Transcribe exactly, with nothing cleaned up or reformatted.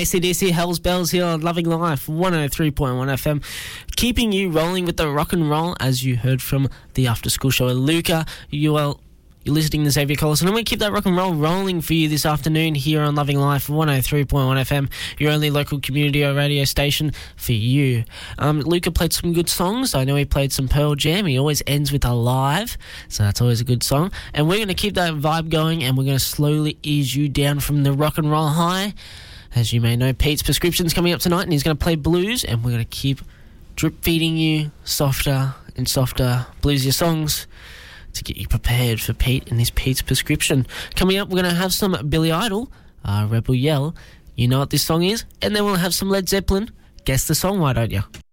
A C D C Hell's Bells here on Loving Life one oh three point one F M, keeping you rolling with the rock and roll, as you heard from the After School Show with Luca. You are You're listening to Xavier Collison, and I'm going to keep that rock and roll rolling for you this afternoon here on Loving Life one oh three point one F M, your only local community radio station for you. Um, Luca played some good songs. I know he played some Pearl Jam. He always ends with Alive, so that's always a good song. And we're going to keep that vibe going, and we're going to slowly ease you down from the rock and roll high. As you may know, Pete's Prescription's coming up tonight, and he's going to play blues, and we're going to keep drip feeding you softer and softer bluesier songs to get you prepared for Pete and his Pete's Prescription. Coming up, we're going to have some Billy Idol, uh, Rebel Yell. You know what this song is? And then we'll have some Led Zeppelin. Guess the song, why don't you?